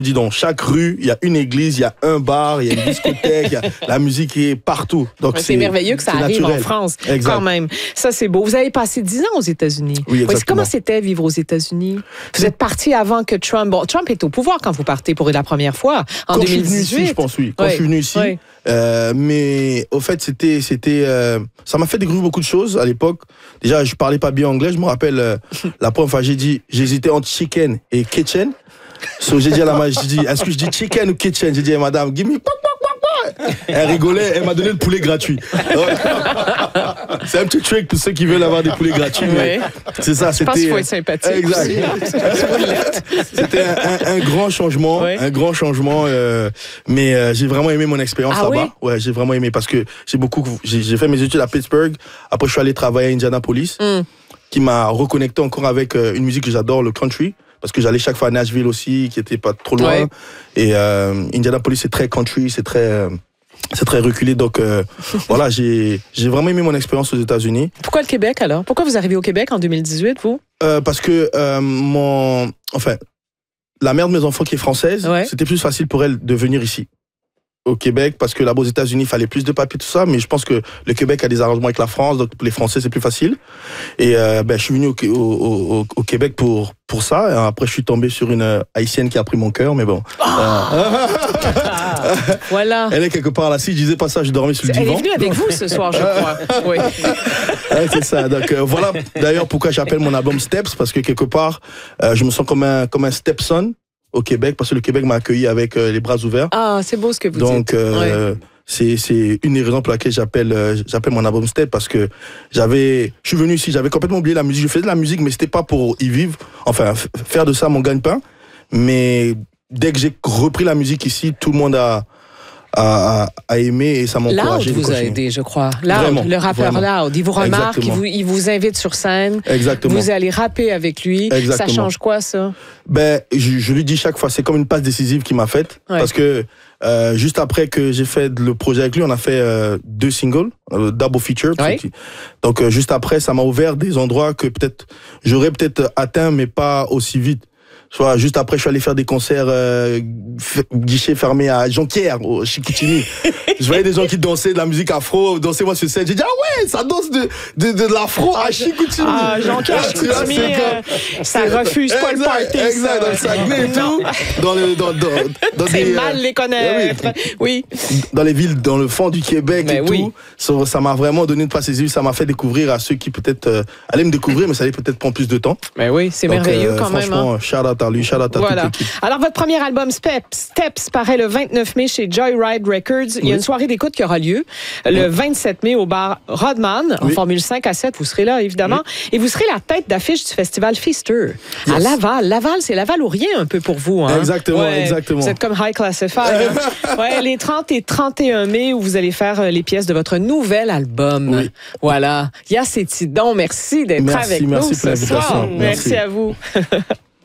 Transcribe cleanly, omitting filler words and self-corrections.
dis dans chaque rue, il y a une église, il y a un bar, il y a une discothèque, la musique est partout. Donc c'est merveilleux que ça arrive naturel. En France, exact. Quand même. Ça, c'est beau. Vous avez passé 10 ans aux États-Unis. Oui, exactement. Comment c'était vivre aux États-Unis? Vous êtes parti avant que Trump... Bon, Trump est au pouvoir quand vous partez pour la première fois, en 2018. Quand je suis venu ici, je pense, oui. Quand je suis venu ici, mais au fait, ça m'a fait découvrir beaucoup de choses à l'époque. Déjà, je parlais pas bien anglais. Je me rappelle, la première fois, j'hésitais entre chicken et kitchen. So, j'ai dit à la mère, est-ce que je dis chicken ou kitchen? J'ai dit à madame, give me Elle rigolait, elle m'a donné le poulet gratuit. C'est un petit trick pour ceux qui veulent avoir des poulets gratuits. Oui. C'est ça, c'était. Je pense qu'il faut être sympathique. Exact. C'était un grand changement, mais j'ai vraiment aimé mon expérience là-bas. Oui? Ouais, j'ai vraiment aimé parce que j'ai fait mes études à Pittsburgh. Après, je suis allé travailler à Indianapolis, qui m'a reconnecté encore avec une musique que j'adore, le country. Parce que j'allais chaque fois à Nashville aussi, qui était pas trop loin. Ouais. Et Indianapolis, c'est très country, c'est très reculé. Donc voilà, j'ai vraiment aimé mon expérience aux États-Unis. Pourquoi le Québec alors? Pourquoi vous arrivez au Québec en 2018, vous? Parce que la mère de mes enfants qui est française, c'était plus facile pour elle de venir ici. Au Québec, parce que là-bas aux États-Unis, il fallait plus de papiers, tout ça, mais je pense que le Québec a des arrangements avec la France, donc pour les Français, c'est plus facile. Et je suis venu au Québec pour ça. Et après, je suis tombé sur une Haïtienne qui a pris mon cœur, mais bon. Voilà. Elle est quelque part là. Si je disais pas ça, je dormais sur le divan. Elle est venue avec vous ce soir, je crois. Oui. C'est ça. Donc voilà. D'ailleurs, pourquoi j'appelle mon album Steps, parce que quelque part, je me sens comme un stepson au Québec, parce que le Québec m'a accueilli avec les bras ouverts. Ah, c'est beau ce que vous dites. Donc, c'est une des raisons pour laquelle j'appelle mon album Step, parce que je suis venu ici, j'avais complètement oublié la musique. Je faisais de la musique, mais c'était pas pour y vivre, enfin, faire de ça mon gagne-pain. Mais dès que j'ai repris la musique ici, tout le monde a aimé et ça m'a encouragé. Loud vous a aidé, je crois. Loud, le rappeur Loud, il vous remarque, il vous invite sur scène. Exactement. Vous allez rapper avec lui. Exactement. Ça change quoi, ça? Je lui dis chaque fois, c'est comme une passe décisive qu'il m'a faite. Parce que juste après que j'ai fait le projet avec lui, on a fait 2 singles, double feature. Donc juste après, ça m'a ouvert des endroits que j'aurais atteint, mais pas aussi vite. Soit juste après, je suis allé faire des concerts guichet fermé à Jonquière, au Chicoutimi. Je voyais des gens qui dansaient de la musique afro, dansaient moi sur scène. J'ai dit, ah ouais, ça danse de l'afro à Chicoutimi. Ah, Jonquière, Chicoutimi, ça refuse pas le party. Exact, dans le Saguenay et tout. C'est mal les connaître. Oui. Dans les villes, dans le fond du Québec tout. Ça m'a vraiment donné une passe décisive. Ça m'a fait découvrir à ceux qui peut-être allaient me découvrir, mais ça allait peut-être prendre plus de temps. Mais oui, c'est merveilleux quand même. Franchement, shout out à lui, shout out à toute l'équipe. Alors, votre premier album, Steps, paraît le 29 mai chez Joyride Records. Il y a une soirée d'écoute qui aura lieu le 27 mai au bar Rodman, en Formule 5 à 7. Vous serez là, évidemment. Et vous serez la tête d'affiche du festival Feaster à Laval. Laval, c'est Laval ou rien un peu pour vous. Hein? Exactement. Vous êtes comme High Classified. Les 30 et 31 mai où vous allez faire les pièces de votre nouvel album. Voilà. Yacetidon, merci d'être avec nous ce soir. Merci à vous.